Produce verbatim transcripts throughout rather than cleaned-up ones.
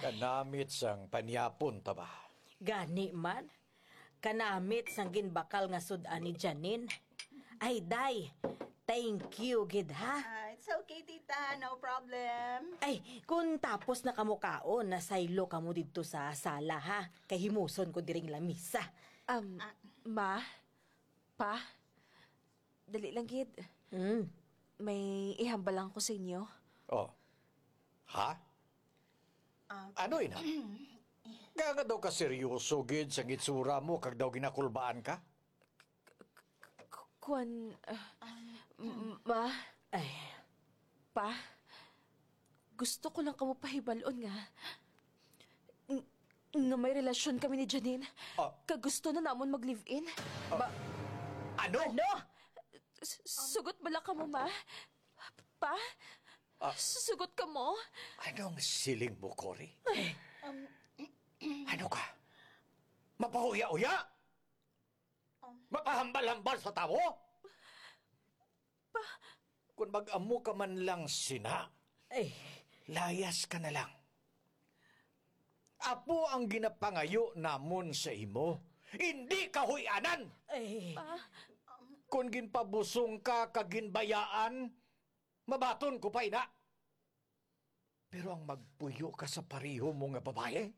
Kanamit sang panyapon ta ba? Gani man. Kanamit sang ginbakal nga sudan ni Janine. Ay, day. Thank you, gid ha. Ah, it's okay, tita. No problem. Ay, kung tapos na kamukaon, nasaylo ka mo dito sa sala ha. Kay himuson ko diring lamisa. Um, ma? Pa? Dali lang, gid. Hmm. May ihambalang ko sa inyo. Oh. Ha? Ano ina? Kaya nga daw ka seryoso, gid, sa gitsura mo, kag daw ginakulbaan ka? Kwan... ah, m- ma? Ay, Pa? Gusto ko lang kamo pahibalon nga. Ng- Nga may relasyon kami ni Janine. Ah. Kagusto na namon mag-live-in. Ano? ano? S- Sugot bala ka mo, ma? Pa? Sugot ka mo? Anong siling mo, Cory? Ano ka? Mapahuya-uya? Mapahambal-hambal sa tao? Pa? Kung mag-amo ka man lang sina, Ay, layas ka na lang. Apo ang ginapangayo namon sa imo. Hindi kahuyanan! ay. Kung ginpabusong ka kaginbayaan, mabaton ko pa ina. Pero ang magpuyo ka sa pariho mo nga babae,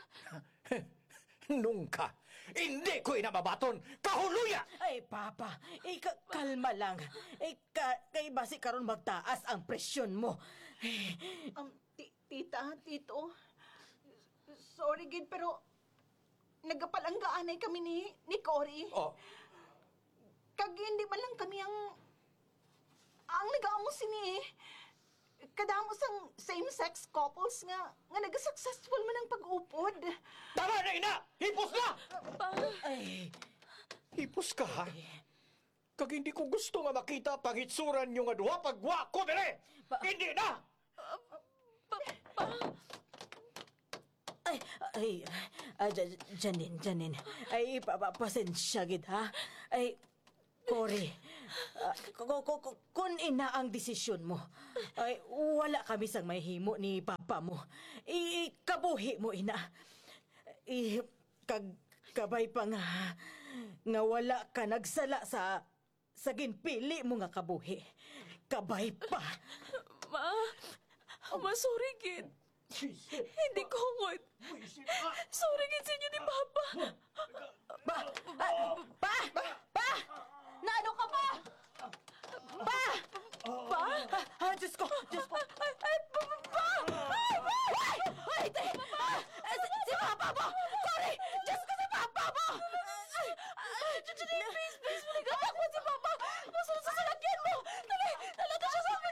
nung ka, hindi ko inababaton, kahuluya! Ay, Papa, eh, ka- kalma lang. Eh, ka- kay basi karon magtaas ang presyon mo. Eh, Um, ti- tita, tito. Sorry, gid, pero nagapalanggaanay kami ni, ni Cory. Oh, Kag hindi man lang kami ang ang nag-aamo sini. Kadamo sang same-sex couples nga nga nag-successful man ang pag-upod. tama na ina! Hipos na! Pa? ay, Hipos ka ha? Kag hindi ko gusto nga makita pangitsuran nyo nga duha pagwa ko, dire! Pa- Hindi na! ay, ay, ay, J- Janine, Janine. Ay, pa- pa- pasensya gid ha. Ay, Cory, ah, ku- ku- ku- kung ina ang desisyon mo, ay wala kami sang may himo ni papa mo. I, kabuhi mo, ina. I, kag, kabay pa nga, nga wala ka nagsala sa, sa ginpili mo nga kabuhi. Kabay pa. Ma? Ma, sorry, gid. Hindi ko ngod. Sorry, gid sa inyo ni Papa. Pa! Ah, pa! Pa! Naano ka pa? Pa! Pa? Ah, Diyos ko! Diyos ko! Ay, ay, pa, pa, pa! Ay, pa! Ay! Ay! Te! Ah, si, si Papa mo! Sorry! Diyos ko si Papa mo! Ay, ay, Janine, please, please, maligaw ako si Papa. Masunod sa salakyan mo. Dali, talaga siya sa amin.